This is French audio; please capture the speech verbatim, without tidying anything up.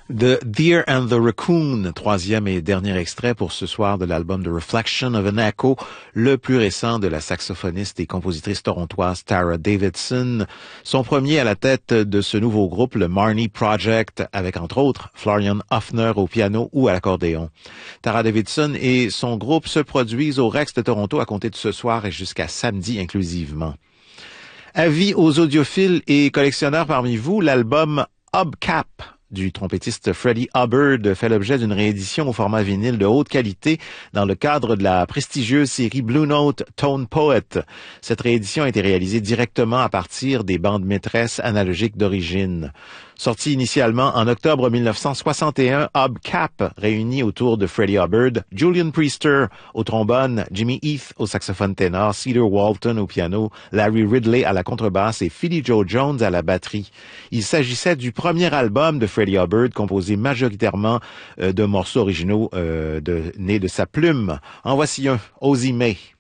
The Deer and the Raccoon, troisième et dernier extrait pour ce soir de l'album The Reflection of an Echo, le plus récent de la saxophoniste et compositrice torontoise Tara Davidson. Son premier à la tête de ce nouveau groupe, le Marnie Project, avec entre autres Florian Hoffner au piano ou à l'accordéon. Tara Davidson et son groupe se produisent au Rex de Toronto à compter de ce soir et jusqu'à samedi inclusivement. Avis aux audiophiles et collectionneurs parmi vous, l'album Hubcap du trompettiste Freddie Hubbard fait l'objet d'une réédition au format vinyle de haute qualité dans le cadre de la prestigieuse série Blue Note Tone Poet. Cette réédition a été réalisée directement à partir des bandes maîtresses analogiques d'origine. Sorti initialement en octobre mille neuf cent soixante et un, Hubcap réunit autour de Freddie Hubbard Julian Priester au trombone, Jimmy Heath au saxophone ténor, Cedar Walton au piano, Larry Ridley à la contrebasse et Philly Joe Jones à la batterie. Il s'agissait du premier album de Freddie Hubbard composé majoritairement euh, de morceaux originaux euh, de, nés de sa plume. En voici un, Ozzie May.